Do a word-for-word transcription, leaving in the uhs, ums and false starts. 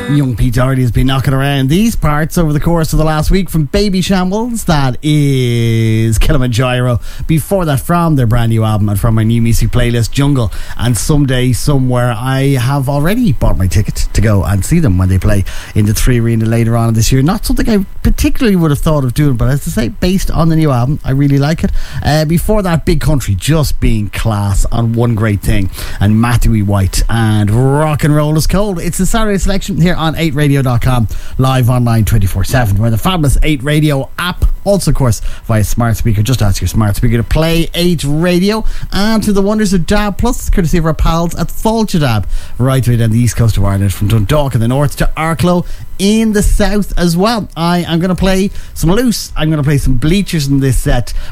Young Pete Doherty has been knocking around these parts over the course of the last week from Baby Shambles. That is Kilimanjaro. Before that, from their brand new album and from my new music playlist, Jungle. And Someday, Somewhere, I have already bought my ticket to go and see them when they play in the Three Arena later on this year. Not something I particularly would have thought of doing, but as I say, based on the new album, I really like it. Uh, before that, Big Country, just being class on One Great Thing, and Matthew E. White and Rock and Roll is Cold. It's the Saturday selection here on eight radio dot com, live online twenty-four seven. We're the fabulous eight Radio app, also of course via smart speaker. Just ask your smart speaker to play eight Radio, and to the wonders of Dab Plus, courtesy of our pals at Fulcha Dab, right way down the east coast of Ireland, from Dundalk in the north to Arklow in the south as well. I am going to play some Loose, I'm going to play some Bleachers in this set.